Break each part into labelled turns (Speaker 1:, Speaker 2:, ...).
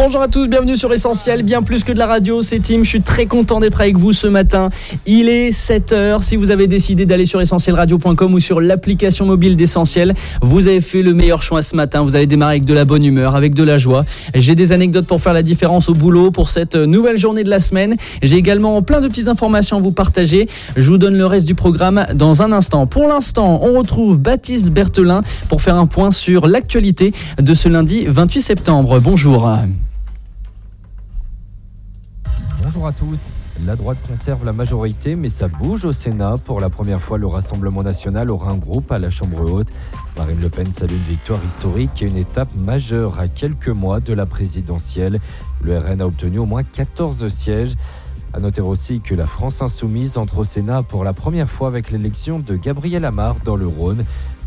Speaker 1: Bonjour à tous, bienvenue sur Essentiel, bien plus que de la radio, c'est Tim, je suis très content d'être avec vous ce matin. Il est 7h, si vous avez décidé d'aller sur essentielradio.com ou sur l'application mobile d'Essentiel, vous avez fait le meilleur choix ce matin, vous allez démarrer avec de la bonne humeur, avec de la joie. J'ai des anecdotes pour faire la différence au boulot pour cette nouvelle journée de la semaine. J'ai également plein de petites informations à vous partager. Je vous donne le reste du programme dans un instant. Pour l'instant, on retrouve Baptiste Berthelin pour faire un point sur l'actualité de ce lundi 28 septembre. Bonjour.
Speaker 2: Bonjour à tous. La droite conserve la majorité, mais ça bouge au Sénat. Pour la première fois, le Rassemblement national aura un groupe à la Chambre haute. Marine Le Pen salue une victoire historique et une étape majeure à quelques mois de la présidentielle. Le RN a obtenu au moins 14 sièges. À noter aussi que la France insoumise entre au Sénat pour la première fois avec l'élection de Gabriel Amar dans le Rhône.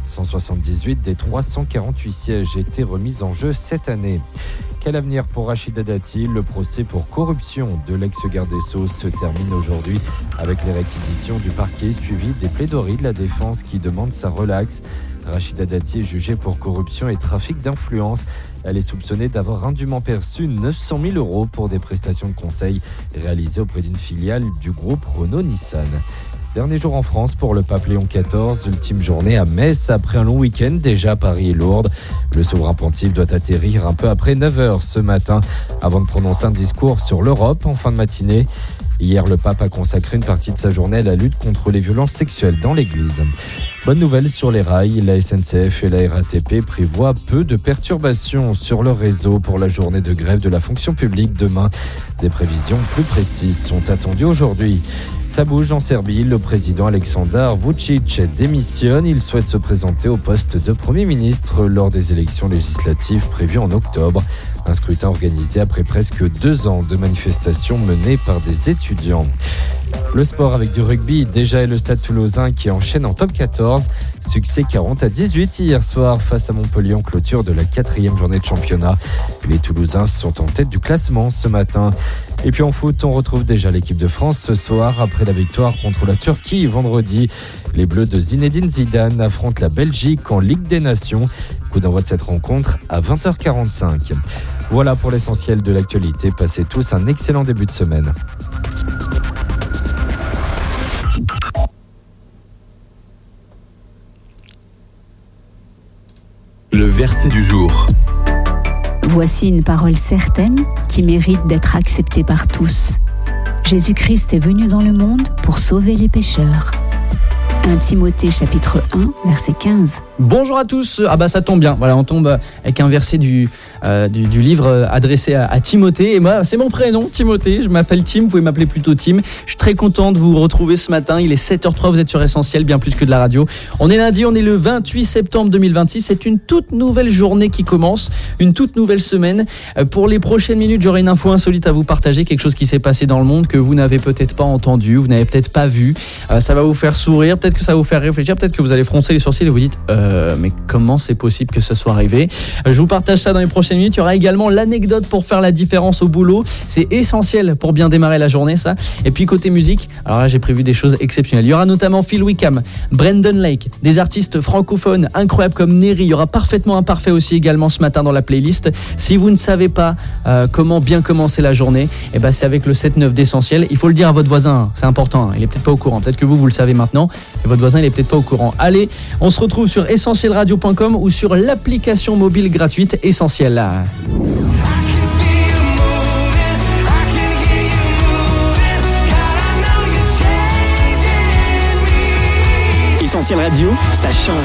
Speaker 2: 178 des 348 sièges étaient remis en jeu cette année. Quel avenir pour Rachida Dati ? Le procès pour corruption de l'ex-garde des Sceaux se termine aujourd'hui avec les réquisitions du parquet suivies des plaidoiries de la défense qui demandent sa relaxe. Rachida Dati est jugée pour corruption et trafic d'influence. Elle est soupçonnée d'avoir indûment perçu 900 000 € pour des prestations de conseil réalisées auprès d'une filiale du groupe Renault-Nissan. Dernier jour en France pour le pape Léon XIV, ultime journée à Metz après un long week-end déjà à Paris et Lourdes. Le souverain pontife doit atterrir un peu après 9h ce matin avant de prononcer un discours sur l'Europe en fin de matinée. Hier, le pape a consacré une partie de sa journée à la lutte contre les violences sexuelles dans l'église. Bonne nouvelle sur les rails, la SNCF et la RATP prévoient peu de perturbations sur leur réseau pour la journée de grève de la fonction publique demain. Des prévisions plus précises sont attendues aujourd'hui. Ça bouge en Serbie, le président Aleksandar Vučić démissionne. Il souhaite se présenter au poste de Premier ministre lors des élections législatives prévues en octobre. Un scrutin organisé après presque 2 ans de manifestations menées par des étudiants. Le sport avec du rugby, déjà et le Stade Toulousain qui enchaîne en top 14. Succès 40-18 hier soir face à Montpellier en clôture de la 4e journée de championnat. Les Toulousains sont en tête du classement ce matin. Et puis en foot, on retrouve déjà l'équipe de France ce soir après la victoire contre la Turquie vendredi. Les Bleus de Zinedine Zidane affrontent la Belgique en Ligue des Nations. Coup d'envoi de cette rencontre à 20h45. Voilà pour l'essentiel de l'actualité. Passez tous un excellent début de semaine.
Speaker 3: Le verset du jour.
Speaker 4: Voici une parole certaine qui mérite d'être acceptée par tous. Jésus-Christ est venu dans le monde pour sauver les pécheurs. 1 Timothée chapitre 1, verset 15.
Speaker 1: Bonjour à tous, ça tombe bien, voilà, on tombe avec un verset du livre adressé à Timothée. Et moi, c'est mon prénom, Timothée, je m'appelle Tim, vous pouvez m'appeler plutôt Tim. Je suis très content de vous retrouver ce matin, il est 7h03, vous êtes sur Essentiel, bien plus que de la radio. On est lundi, on est le 28 septembre 2026, c'est une toute nouvelle journée qui commence, une toute nouvelle semaine. Pour les prochaines minutes, j'aurai une info insolite à vous partager, quelque chose qui s'est passé dans le monde que vous n'avez peut-être pas entendu, vous n'avez peut-être pas vu. Ça va vous faire sourire, peut-être que ça va vous faire réfléchir, peut-être que vous allez froncer les sourcils et vous dites mais comment c'est possible que ce soit arrivé ? Je vous partage ça dans les prochaines minutes. Il y aura également l'anecdote pour faire la différence au boulot. C'est essentiel pour bien démarrer la journée, ça. Et puis côté musique, alors là j'ai prévu des choses exceptionnelles. Il y aura notamment Phil Wickham, Brendan Lake, des artistes francophones incroyables comme Neri. Il y aura Parfaitement Imparfait aussi également ce matin dans la playlist. Si vous ne savez pas comment bien commencer la journée, c'est avec le 7-9 d'Essentiel. Il faut le dire à votre voisin, c'est important. Il est peut-être pas au courant. Peut-être que vous le savez maintenant. Et votre voisin il est peut-être pas au courant. Allez, on se retrouve sur essentielradio.com ou sur l'application mobile gratuite Essentiel.
Speaker 3: Essentiel Radio, ça change.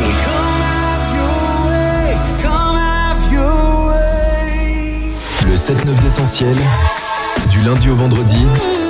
Speaker 3: Le 7-9 d'Essentiel, du lundi au vendredi,